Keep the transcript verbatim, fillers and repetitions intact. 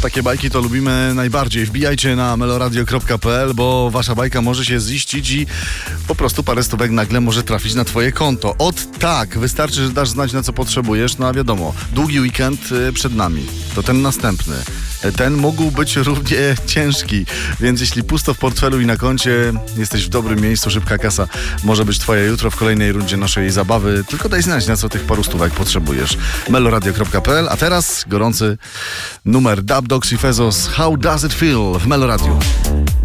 Takie bajki to lubimy najbardziej. Wbijajcie na meloradio kropka pe el, bo wasza bajka może się ziścić i po prostu parę stówek nagle może trafić na twoje konto. Ot tak, wystarczy, że dasz znać, na co potrzebujesz. No a wiadomo, długi weekend przed nami. To ten następny. Ten mógł być równie ciężki, więc jeśli pusto w portfelu i na koncie, jesteś w dobrym miejscu, szybka kasa może być twoja jutro w kolejnej rundzie naszej zabawy. Tylko daj znać, na co tych paru stówek potrzebujesz. meloradio kropka pe el, a teraz gorący numer Dub Dogs i Fezos, How Does It Feel w Meloradiu.